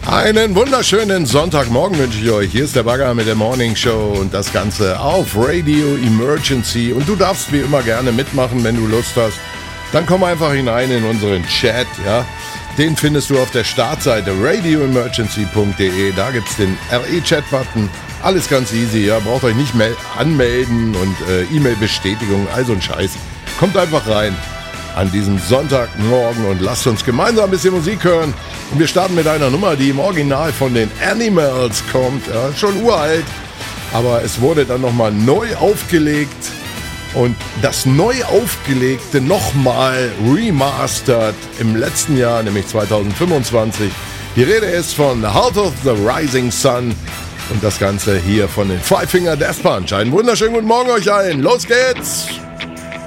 Einen wunderschönen Sonntagmorgen wünsche ich euch. Hier ist der Bagger mit der Morning Show und das Ganze auf Radio Emergency. Und du darfst wie immer gerne mitmachen, wenn du Lust hast. Dann komm einfach hinein in unseren Chat, ja. Den findest du auf der Startseite radioemergency.de. Da gibt es den RE-Chat-Button. Alles ganz easy, ja. Braucht euch nicht mehr anmelden und E-Mail-Bestätigung, also ein Scheiß. Kommt einfach rein an diesem Sonntagmorgen und lasst uns gemeinsam ein bisschen Musik hören. Und wir starten mit einer Nummer, die im Original von den Animals kommt. Ja, schon uralt, aber es wurde dann nochmal neu aufgelegt. Und das neu aufgelegte nochmal remastered im letzten Jahr, nämlich 2025. Die Rede ist von The Heart of the Rising Sun und das Ganze hier von den Five Finger Death Punch. Einen wunderschönen guten Morgen euch allen. Los geht's!